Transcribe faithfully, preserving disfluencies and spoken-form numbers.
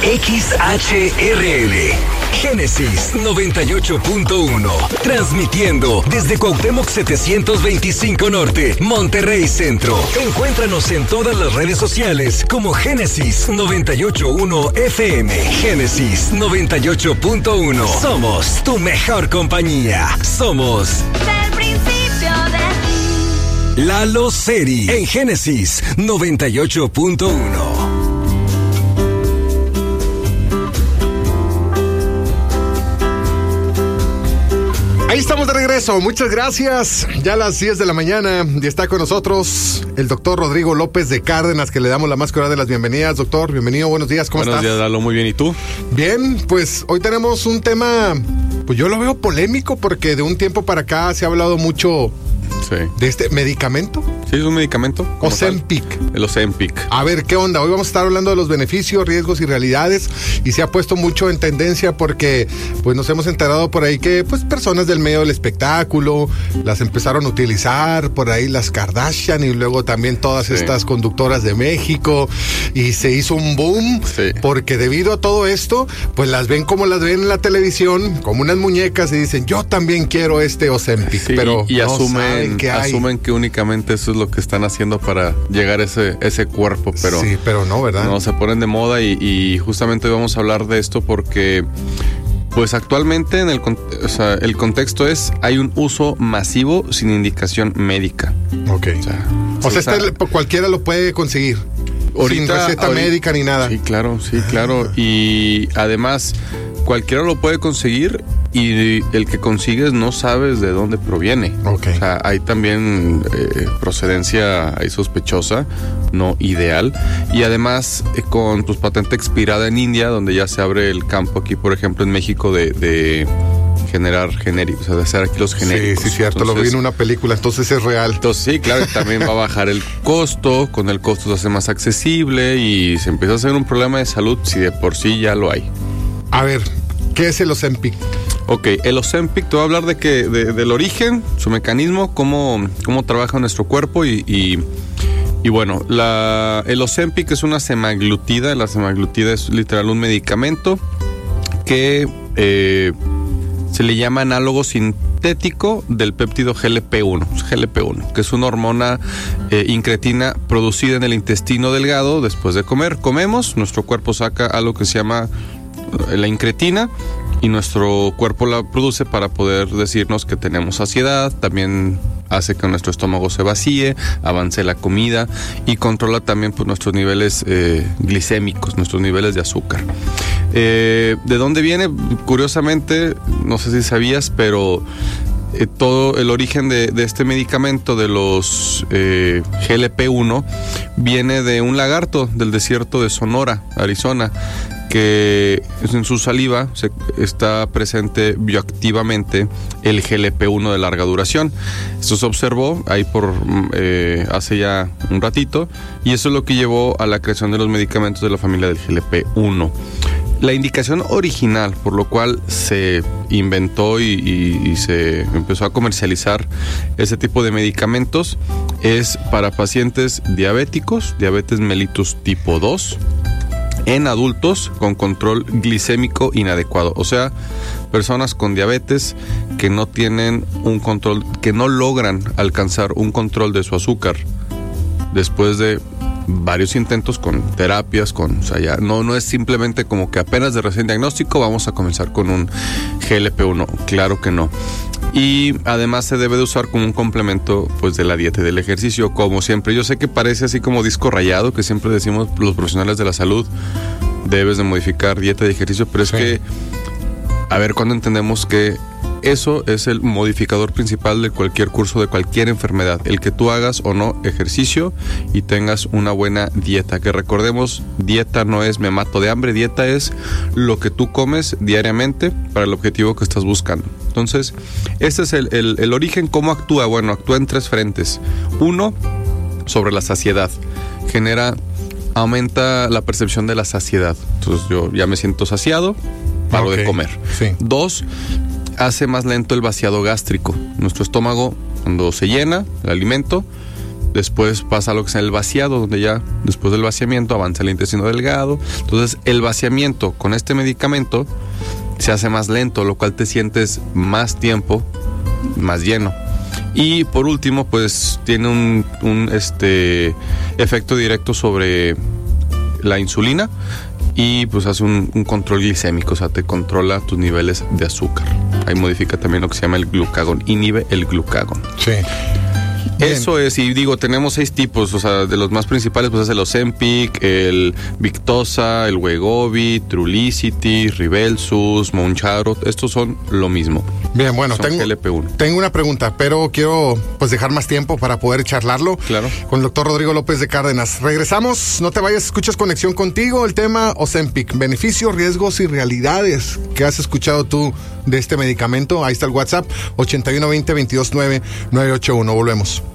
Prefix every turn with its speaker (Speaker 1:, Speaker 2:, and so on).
Speaker 1: X H R L, Génesis noventa y ocho punto uno, transmitiendo desde Cuauhtémoc setecientos veinticinco Norte, Monterrey Centro. Encuéntranos en todas las redes sociales como Génesis noventa y ocho punto uno F M. Génesis noventa y ocho punto uno. Somos tu mejor compañía. Somos
Speaker 2: del principio de ti.
Speaker 1: Lalo Seri en Génesis noventa y ocho punto uno.
Speaker 3: Ahí estamos de regreso, muchas gracias. Ya a las diez de la mañana y está con nosotros el doctor Rodrigo López de Cárdenas, que le damos la más cordial de las bienvenidas. Doctor, bienvenido, buenos días, ¿cómo
Speaker 4: buenos
Speaker 3: estás?
Speaker 4: Buenos días, Lalo, muy bien, ¿y tú?
Speaker 3: Bien, pues hoy tenemos un tema, pues yo lo veo polémico porque de un tiempo para acá se ha hablado mucho
Speaker 4: sí.
Speaker 3: de este medicamento.
Speaker 4: Sí, es un medicamento.
Speaker 3: Ozempic.
Speaker 4: El Ozempic.
Speaker 3: A ver, ¿qué onda? Hoy vamos a estar hablando de los beneficios, riesgos y realidades, y se ha puesto mucho en tendencia porque pues nos hemos enterado por ahí que pues personas del medio del espectáculo las empezaron a utilizar, por ahí las Kardashian y luego también todas sí. estas conductoras de México, y se hizo un boom sí. porque debido a todo esto, pues las ven como las ven en la televisión, como unas muñecas, y dicen, yo también quiero este Ozempic,
Speaker 4: sí,
Speaker 3: pero
Speaker 4: y, y
Speaker 3: no
Speaker 4: asumen,
Speaker 3: saben qué hay.
Speaker 4: asumen que únicamente eso es lo que están haciendo para llegar a ese, ese cuerpo, pero
Speaker 3: sí, pero no, ¿verdad?
Speaker 4: No, se ponen de moda y, y justamente hoy vamos a hablar de esto porque pues actualmente en el, o sea, el contexto es, hay un uso masivo sin indicación médica.
Speaker 3: Ok. O sea, o sea
Speaker 4: usa,
Speaker 3: este cualquiera lo puede conseguir. Ahorita, sin receta ahorita, médica ni nada.
Speaker 4: Sí, claro, sí, claro. Ah. Y además, cualquiera lo puede conseguir y el que consigues no sabes de dónde proviene.
Speaker 3: Okay.
Speaker 4: O sea, hay también eh, procedencia ahí sospechosa, no ideal. Y además, eh, con pues, patente expirada en India, donde ya se abre el campo aquí, por ejemplo, en México, de... de generar genéricos, o sea, de hacer aquí los genéricos.
Speaker 3: Sí, sí, cierto, entonces, lo vi en una película, entonces es real.
Speaker 4: Entonces, sí, claro, también va a bajar el costo, con el costo se hace más accesible y se empieza a hacer un problema de salud si de por sí ya lo hay.
Speaker 3: A ver, ¿qué es el Ozempic?
Speaker 4: Ok, el Ozempic, te voy a hablar de que de, del origen, su mecanismo, cómo, cómo trabaja nuestro cuerpo y... y Y bueno, la, el Ozempic es una semaglutida, la semaglutida es literal un medicamento que... Eh, se le llama análogo sintético del péptido G L P uno, G L P uno, que es una hormona eh, incretina producida en el intestino delgado después de comer. Comemos, nuestro cuerpo saca algo que se llama la incretina y nuestro cuerpo la produce para poder decirnos que tenemos saciedad, también hace que nuestro estómago se vacíe, avance la comida y controla también pues, nuestros niveles eh, glicémicos, nuestros niveles de azúcar. Eh, ¿De dónde viene? Curiosamente, no sé si sabías, pero eh, todo el origen de, de este medicamento, de los eh, G L P uno, viene de un lagarto del desierto de Sonora, Arizona, que en su saliva se, está presente bioactivamente el G L P uno de larga duración. Esto se observó ahí por eh, hace ya un ratito y eso es lo que llevó a la creación de los medicamentos de la familia del G L P uno. La indicación original por lo cual se inventó y, y, y se empezó a comercializar ese tipo de medicamentos es para pacientes diabéticos, diabetes mellitus tipo dos, en adultos con control glicémico inadecuado, o sea, personas con diabetes que no tienen un control, que no logran alcanzar un control de su azúcar después de varios intentos con terapias, con, o sea, ya no, no es simplemente como que apenas de recién diagnóstico vamos a comenzar con un G L P uno, claro que no. Y además se debe de usar como un complemento pues de la dieta y del ejercicio, como siempre. Yo sé que parece así como disco rayado, que siempre decimos los profesionales de la salud, debes de modificar dieta y ejercicio, pero es sí. que, a ver, ¿cuándo entendemos que eso es el modificador principal de cualquier curso, de cualquier enfermedad? El que tú hagas o no ejercicio y tengas una buena dieta. Que recordemos, dieta no es me mato de hambre, dieta es lo que tú comes diariamente para el objetivo que estás buscando. Entonces, este es el, el, el origen. ¿Cómo actúa? Bueno, actúa en tres frentes. Uno, sobre la saciedad. Genera, aumenta la percepción de la saciedad. Entonces, yo ya me siento saciado, paro okay. de comer.
Speaker 3: Sí.
Speaker 4: Dos, hace más lento el vaciado gástrico. Nuestro estómago, cuando se llena el alimento, Después pasa lo que es el vaciado, donde ya después del vaciamiento avanza el intestino delgado. Entonces el vaciamiento con este medicamento se hace más lento, lo cual te sientes más tiempo más lleno. Y por último, pues tiene un, un este efecto directo sobre la insulina y pues hace un, un control glicémico, o sea, te controla tus niveles de azúcar. Ahí modifica también lo que se llama el glucagón, inhibe el glucagón.
Speaker 3: Sí. Bien.
Speaker 4: Eso es, y digo, tenemos seis tipos, o sea, de los más principales, pues es el Ozempic, el Victoza, el Wegovy, Trulicity, Rybelsus, Mounjaro, estos son lo mismo.
Speaker 3: Bien, bueno,
Speaker 4: son
Speaker 3: tengo,
Speaker 4: G L P uno.
Speaker 3: tengo una pregunta, pero quiero pues dejar más tiempo para poder charlarlo.
Speaker 4: Claro.
Speaker 3: Con el doctor Rodrigo López de Cárdenas. Regresamos, no te vayas, escuchas Conexión Contigo, el tema Ozempic, beneficios, riesgos y realidades. ¿Qué has escuchado tú de este medicamento? Ahí está el WhatsApp, ochenta y uno veinte veintidós nueve nueve ocho uno. Volvemos.